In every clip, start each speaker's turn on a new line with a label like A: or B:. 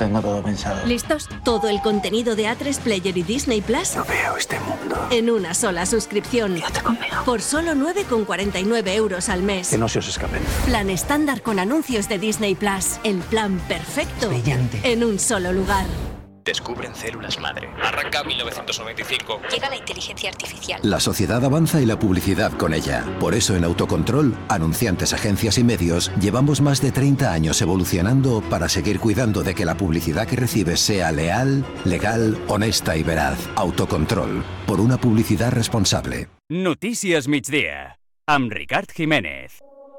A: tengo todo pensado.
B: ¿Listos? Todo el contenido de A3 Player y Disney Plus
A: No veo este mundo.
B: en una sola suscripción.
A: Quédate conmigo.
B: Por solo 9,49 € al mes.
A: Que no se os escapen.
B: Plan estándar con anuncios de Disney Plus. El plan perfecto.
A: Brillante.
B: En un solo lugar.
C: Descubren células madre. Arranca 1995.
D: Llega la inteligencia artificial.
E: La sociedad avanza y la publicidad con ella. Por eso en Autocontrol, anunciantes, agencias y medios, llevamos más de 30 años evolucionando para seguir cuidando de que la publicidad que recibes sea leal, legal, honesta y veraz. Autocontrol, por una publicidad responsable.
F: Notícies migdia, amb Ricard Jiménez.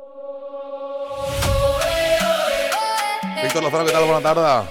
G: Víctor Lozano, què tal? Bona tarda.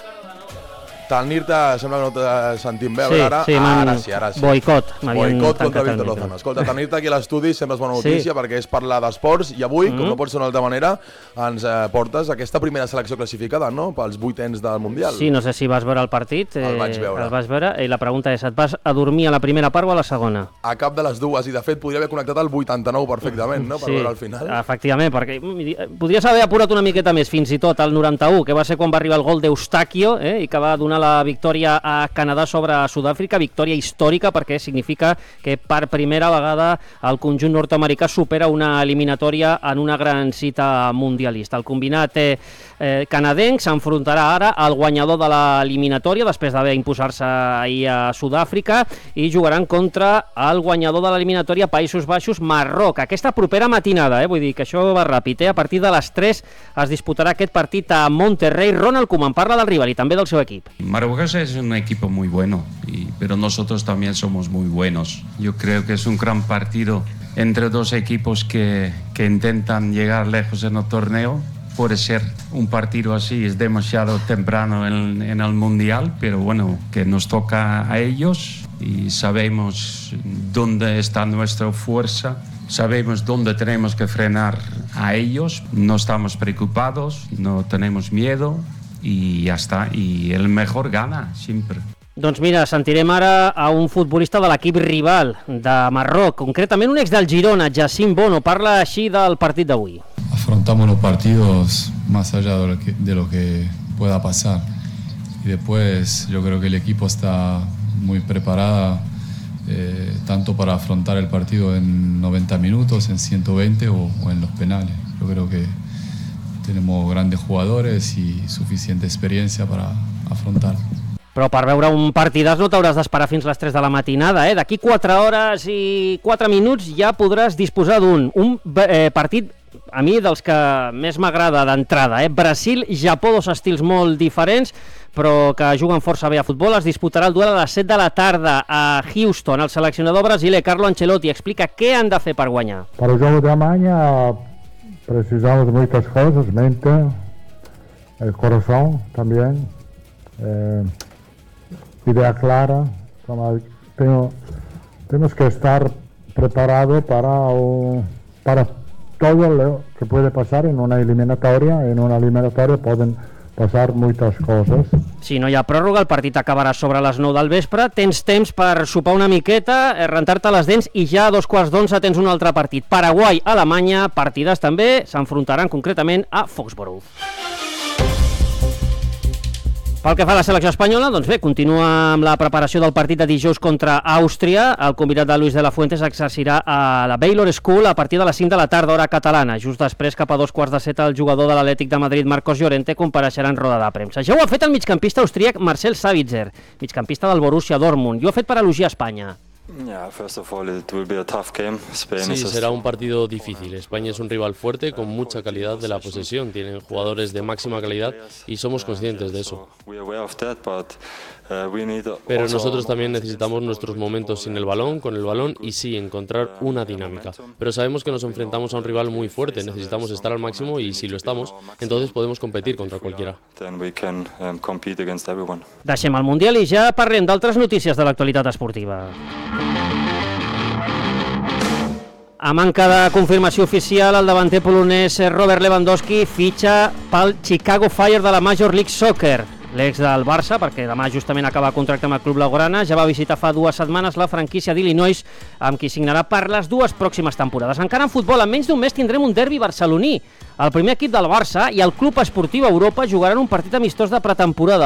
G: Tenir-te, sembla que no te sentim bé, ara sí. Ara sí.
H: Boicot
G: contra Víctor Lozano. Escolta, tenir-te aquí a l'estudi sempre és bona notícia perquè és parlar d'esports i avui, com no pot ser d'una altra manera, ens portes aquesta primera selecció classificada, no?, pels 8ens del Mundial.
H: Sí, no sé si vas veure el partit.
G: El vaig veure.
H: El vas veure i la pregunta és, et vas adormir a la primera part o a la segona?
G: A cap de les dues, i de fet podria haver connectat al 89 perfectament, no?, per veure al final.
H: Efectivament, perquè podries haver apurat una miqueta més, fins i tot al 91, que va ser quan va arribar el gol d'Eustachio, i que va donar la victòria a Canadà sobre Sud-àfrica, victòria històrica perquè significa que per primera vegada el conjunt nord-americà supera una eliminatòria en una gran cita mundialista. El combinat canadenc s'enfrontarà ara al guanyador de l'eliminatòria després d'haver imposar-se ahir a Sud-àfrica i jugaran contra el guanyador de l'eliminatòria Països Baixos, Marroc. Aquesta propera matinada, vull dir que això va ràpid, a partir de les 3 es disputarà aquest partit a Monterrey. Ronald Koeman parla del rival i també del seu equip.
I: Marruecos es un equipo muy bueno, pero nosotros también somos muy buenos. Yo creo que es un gran partido entre dos equipos que intentan llegar lejos en el torneo. Puede ser un partido así, es demasiado temprano en el Mundial, pero bueno, que nos toca a ellos y sabemos dónde está nuestra fuerza, sabemos dónde tenemos que frenar a ellos, no estamos preocupados, no tenemos miedo. I ja està, i el mejor gana, sempre.
H: Doncs mira, sentirem ara a un futbolista de l'equip rival de Marroc, concretament un ex del Girona, Jacint Bono, parla així del partit d'avui.
J: Afrontamos los partidos más allá de lo que pueda pasar. Y después yo creo que el equipo está muy preparado tanto para afrontar el partido en 90 minutos, en 120 o en los penales. Yo creo que tenemos grandes jugadores y suficiente experiencia para afrontar.
H: Però per veure un partidàs no t'hauràs d'esperar fins les 3 de la matinada. D'aquí 4 hores i 4 minuts ja podràs disposar d'un partit, a mi, dels que més m'agrada d'entrada. Brasil-Japó, dos estils molt diferents, però que juguen força bé a futbol. Es disputarà el duel a les 7 de la tarda a Houston. El seleccionador brasiler Carlo Ancelotti explica què han de fer per guanyar.
K: Per el jogo de amanhã precisamos de muitas cosas, mente, el corazón también, idea clara. Tenemos que estar preparados para todo lo que puede pasar en una eliminatoria. En una eliminatoria pueden passar moltes coses.
H: Si no hi ha pròrroga, el partit acabarà sobre les 9 del vespre, tens temps per sopar una miqueta, rentar-te les dents i ja a 11:15 tens un altre partit. Paraguai-Alemanya, partides també, s'enfrontaran concretament a Foxborough. Pel que fa a la selecció espanyola, doncs bé, continua amb la preparació del partit de dijous contra Àustria. El convidat de Luis de la Fuente s'exercirà a la Baylor School a partir de les 5 de la tarda, hora catalana. Just després, cap a 2:15, el jugador de l'Atlètic de Madrid, Marcos Llorente, compareixerà en roda de premsa. Ja ho ha fet el migcampista austríac Marcel Sabitzer, migcampista del Borussia Dortmund, i ho ha fet per elogiar Espanya.
L: Sí, será un partido difícil. España es un rival fuerte con mucha calidad de la posesión. Tienen jugadores de máxima calidad y somos conscientes de eso. Pero nosotros también necesitamos nuestros momentos sin el balón, con el balón y sí, encontrar una dinámica. Pero sabemos que nos enfrentamos a un rival muy fuerte. Necesitamos estar al máximo y si lo estamos, entonces podemos competir contra cualquiera.
H: Deixem el Mundial i ja parlem d'altres notícies de l'actualitat esportiva. A manca de confirmació oficial, el davanter polonès Robert Lewandowski fitxa pel Chicago Fire de la Major League Soccer. L'ex del Barça, perquè demà justament acaba contracte amb el club blaugrana, ja va visitar fa 2 setmanes la franquícia d'Illinois, amb qui signarà per les 2 pròximes temporades. Encara en futbol, en menys d'un mes tindrem un derbi barceloní. El primer equip del Barça i el Club Esportiu Europa jugaran un partit amistós de pretemporada.